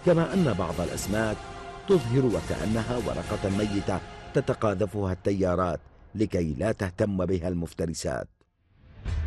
كما أن بعض الأسماك تظهر وكأنها ورقة ميتة تتقاذفها التيارات لكي لا تهتم بها المفترسات.